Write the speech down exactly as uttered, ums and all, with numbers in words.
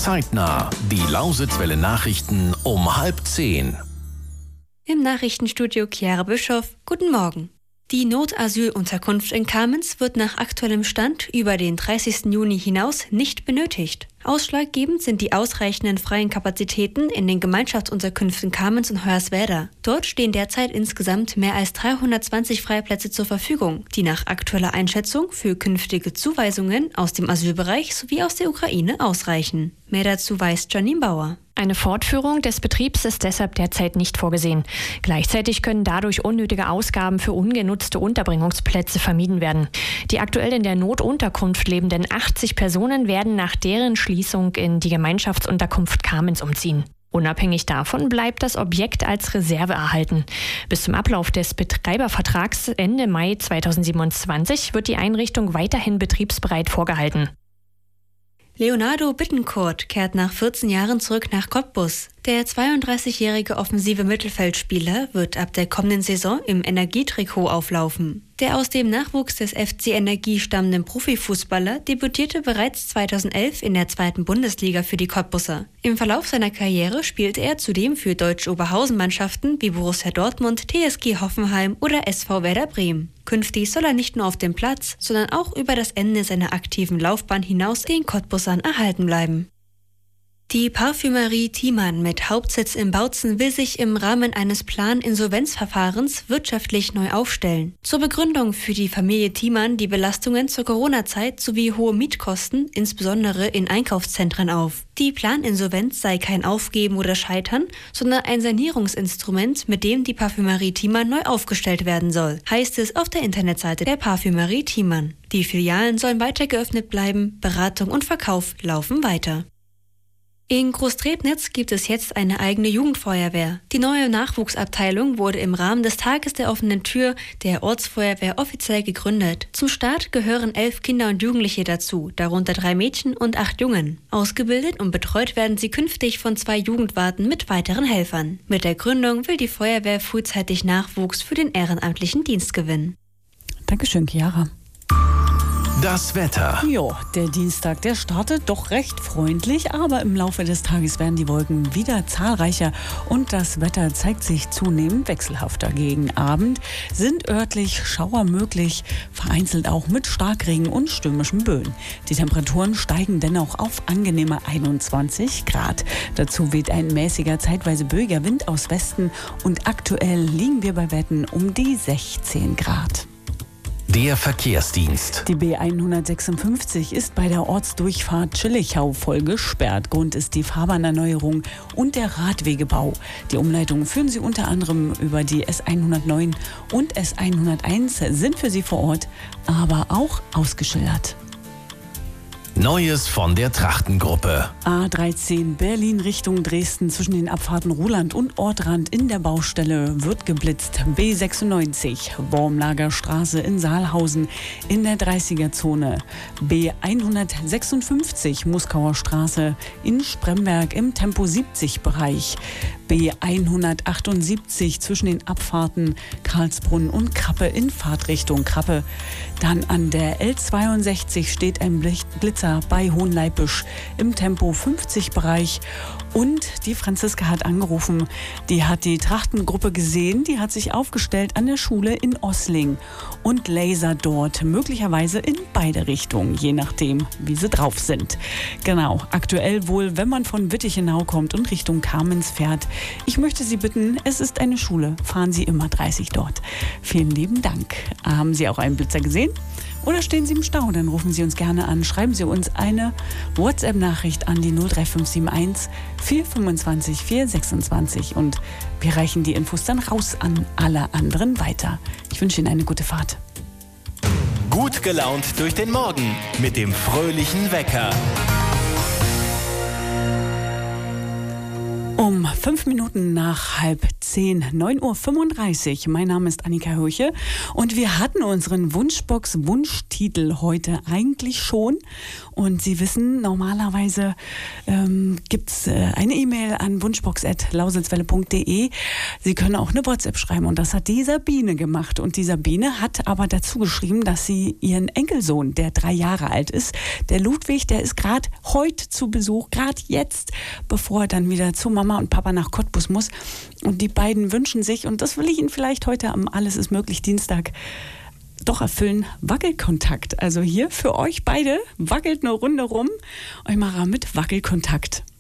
Zeitnah. Die Lausitzwelle Nachrichten um halb zehn. Im Nachrichtenstudio Chiara Bischof. Guten Morgen. Die Notasylunterkunft in Kamenz wird nach aktuellem Stand über den dreißigsten Juni hinaus nicht benötigt. Ausschlaggebend sind die ausreichenden freien Kapazitäten in den Gemeinschaftsunterkünften Kamenz und Hoyerswerda. Dort stehen derzeit insgesamt mehr als dreihundertzwanzig Freiplätze zur Verfügung, die nach aktueller Einschätzung für künftige Zuweisungen aus dem Asylbereich sowie aus der Ukraine ausreichen. Mehr dazu weiß Janine Bauer. Eine Fortführung des Betriebs ist deshalb derzeit nicht vorgesehen. Gleichzeitig können dadurch unnötige Ausgaben für ungenutzte Unterbringungsplätze vermieden werden. Die aktuell in der Notunterkunft lebenden achtzig Personen werden nach deren Schließung in die Gemeinschaftsunterkunft Kamenz umziehen. Unabhängig davon bleibt das Objekt als Reserve erhalten. Bis zum Ablauf des Betreibervertrags Ende Mai zweitausendsiebenundzwanzig wird die Einrichtung weiterhin betriebsbereit vorgehalten. Leonardo Bittencourt kehrt nach vierzehn Jahren zurück nach Cottbus. Der zweiunddreißigjährige offensive Mittelfeldspieler wird ab der kommenden Saison im Energietrikot auflaufen. Der aus dem Nachwuchs des F C Energie stammende Profifußballer debütierte bereits zweitausendelf in der zweiten Bundesliga für die Cottbusser. Im Verlauf seiner Karriere spielte er zudem für deutsche Oberhausen-Mannschaften wie Borussia Dortmund, T S G Hoffenheim oder S V Werder Bremen. Künftig soll er nicht nur auf dem Platz, sondern auch über das Ende seiner aktiven Laufbahn hinaus den Cottbussern erhalten bleiben. Die Parfümerie Thiemann mit Hauptsitz in Bautzen will sich im Rahmen eines Plan-Insolvenzverfahrens wirtschaftlich neu aufstellen. Zur Begründung für die Familie Thiemann die Belastungen zur Corona-Zeit sowie hohe Mietkosten, insbesondere in Einkaufszentren auf. Die Planinsolvenz sei kein Aufgeben oder Scheitern, sondern ein Sanierungsinstrument, mit dem die Parfümerie Thiemann neu aufgestellt werden soll, heißt es auf der Internetseite der Parfümerie Thiemann. Die Filialen sollen weiter geöffnet bleiben, Beratung und Verkauf laufen weiter. In Großtrebnitz gibt es jetzt eine eigene Jugendfeuerwehr. Die neue Nachwuchsabteilung wurde im Rahmen des Tages der offenen Tür der Ortsfeuerwehr offiziell gegründet. Zum Start gehören elf Kinder und Jugendliche dazu, darunter drei Mädchen und acht Jungen. Ausgebildet und betreut werden sie künftig von zwei Jugendwarten mit weiteren Helfern. Mit der Gründung will die Feuerwehr frühzeitig Nachwuchs für den ehrenamtlichen Dienst gewinnen. Dankeschön, Chiara. Das Wetter. Jo, der Dienstag, der startet doch recht freundlich, aber im Laufe des Tages werden die Wolken wieder zahlreicher und das Wetter zeigt sich zunehmend wechselhafter. Gegen Abend sind örtlich Schauer möglich, vereinzelt auch mit Starkregen und stürmischen Böen. Die Temperaturen steigen dennoch auf angenehme einundzwanzig Grad. Dazu weht ein mäßiger, zeitweise böiger Wind aus Westen und aktuell liegen wir bei Werten um die sechzehn Grad. Der Verkehrsdienst. Die B hundertsechsundfünfzig ist bei der Ortsdurchfahrt Schillichau voll gesperrt. Grund ist die Fahrbahnerneuerung und der Radwegebau. Die Umleitungen führen Sie unter anderem über die S hundertneun und S hunderteins, sind für Sie vor Ort, aber auch ausgeschildert. Neues von der Trachtengruppe. A dreizehn Berlin Richtung Dresden zwischen den Abfahrten Ruhland und Ortrand in der Baustelle wird geblitzt. B sechsundneunzig Wormlagerstraße in Saalhausen in der dreißiger-Zone. B hundertsechsundfünfzig Muskauer Straße in Spremberg im Tempo siebzig Bereich. B hundertachtundsiebzig zwischen den Abfahrten Karlsbrunn und Krappe in Fahrtrichtung Krappe. Dann an der L zweiundsechzig steht ein Blitzer bei Hohenleipisch im Tempo fünfzig Bereich. Und die Franziska hat angerufen, die hat die Trachtengruppe gesehen, die hat sich aufgestellt an der Schule in Ossling und lasert dort, möglicherweise in beide Richtungen, je nachdem, wie sie drauf sind. Genau, aktuell wohl, wenn man von Wittichenau kommt und Richtung Kamenz fährt. Ich möchte Sie bitten, es ist eine Schule, fahren Sie immer dreißig dort. Vielen lieben Dank. Haben Sie auch einen Blitzer gesehen? Oder stehen Sie im Stau, dann rufen Sie uns gerne an. Schreiben Sie uns eine WhatsApp-Nachricht an die null drei fünf sieben eins vier fünfundzwanzig vier sechsundzwanzig und wir reichen die Infos dann raus an alle anderen weiter. Ich wünsche Ihnen eine gute Fahrt. Gut gelaunt durch den Morgen mit dem fröhlichen Wecker. Um Fünf Minuten nach halb zehn, neun Uhr fünfunddreißig. Mein Name ist Annika Höche und wir hatten unseren Wunschbox-Wunschtitel heute eigentlich schon. Und Sie wissen, normalerweise ähm, gibt es äh, eine E-Mail an wunschbox at lausitzwelle punkt de. Sie können auch eine WhatsApp schreiben und das hat die Sabine gemacht. Und die Sabine hat aber dazu geschrieben, dass sie ihren Enkelsohn, der drei Jahre alt ist, der Ludwig, der ist gerade heute zu Besuch, gerade jetzt, bevor er dann wieder zu Mama und Papa nach Cottbus muss. Und die beiden wünschen sich, und das will ich Ihnen vielleicht heute am Alles ist möglich Dienstag doch erfüllen, Wackelkontakt. Also hier für euch beide, wackelt eine Runde rum. Eumara mit Wackelkontakt.